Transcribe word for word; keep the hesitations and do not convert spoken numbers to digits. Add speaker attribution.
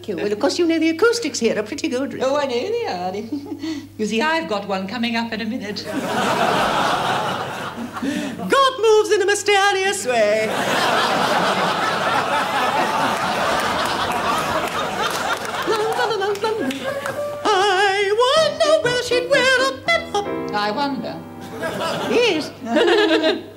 Speaker 1: you. Well, of course, you know the acoustics here are pretty good.
Speaker 2: Oh, I know they are. You see, I've got one coming up in a minute.
Speaker 1: God moves in a mysterious way. I wonder where she'd wear a pep up.
Speaker 2: I wonder.
Speaker 1: Yes.